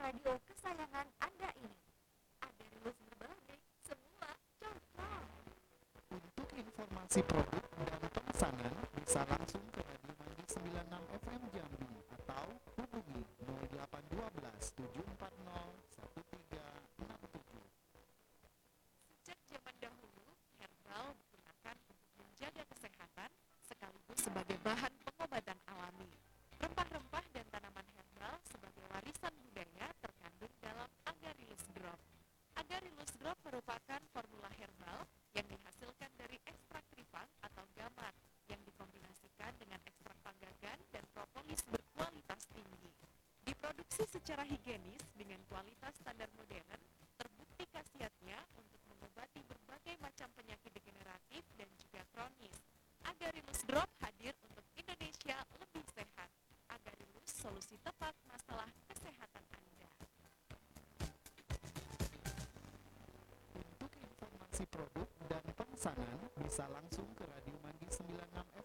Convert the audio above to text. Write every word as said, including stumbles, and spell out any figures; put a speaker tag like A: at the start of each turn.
A: radio kesayangan Anda ini. Agarulus berbalik, semua cocok.
B: Untuk informasi produk dan pemesanan bisa langsung ke Radio Mandi sembilan puluh enam F M Jambi atau hubungi nol delapan satu dua tujuh empat nol satu tiga enam tujuh.
A: Sejak zaman dahulu, herbal digunakan untuk menjaga kesehatan sekaligus sebagai bahan pengobatan alami. Rempah-rempah dan tanaman herbal sebagai warisan budaya terkandung dalam Agarulus Drop. Agarulus Drop merupakan formula herbal yang dihasilkan dari ekstrak tripang atau gamat yang dikombinasikan dengan ekstrak panggagan dan propolis berkualitas tinggi. Diproduksi secara higienis dengan kualitas standar modern, terbukti khasiatnya untuk mengobati berbagai macam penyakit degeneratif dan juga kronis. Agarulus Drop hadir untuk Indonesia lebih sehat. Agarulus, solusi tepat masalah kesehatan Anda.
B: Untuk informasi produk dan pemesanan bisa langsung ke Radio Mandi sembilan puluh enam